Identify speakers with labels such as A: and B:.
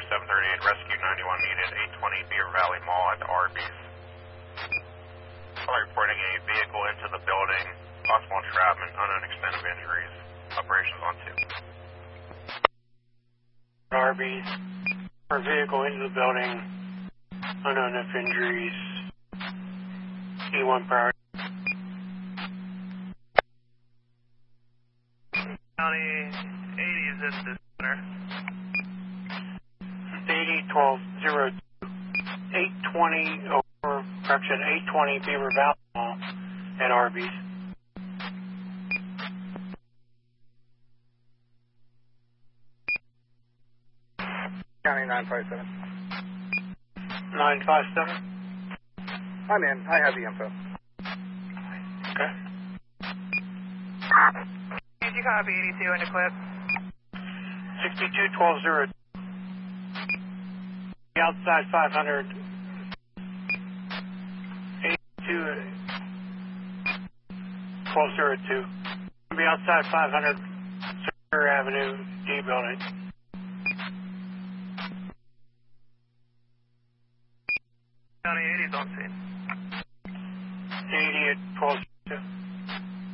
A: 738, Rescue 91 needed, 820 Beaver Valley Mall at the Arby's. Reporting a vehicle into the building, possible entrapment, unknown extent of injuries. Operations on 2.
B: Arby's, our vehicle into the building, unknown if injuries, E1 priority.
C: County 80 is at the center.
B: 80, 12, 0, 820, over, correction, 820 Beaver Valley Mall at Arby's.
D: County 957.
B: 957?
D: I'm in. I have the info.
B: Okay.
C: Did you copy 82 into clip?
B: 62, 12, 0. Outside 500. 82, 1202. Be outside 500 Center Avenue, D building.
C: County 80 is on scene.
B: 80 at 1202.